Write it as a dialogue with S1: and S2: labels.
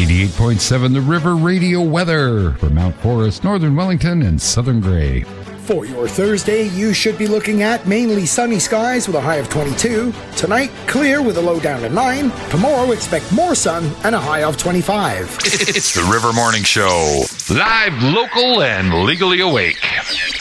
S1: 88.7 The River Radio weather for Mount Forest, Northern Wellington, and Southern Grey.
S2: For your Thursday, you should be looking at mainly sunny skies with a high of 22. Tonight, clear with a low down to 9. Tomorrow, expect more sun and a high of 25.
S3: It's the River Morning Show. Live, local, and legally awake.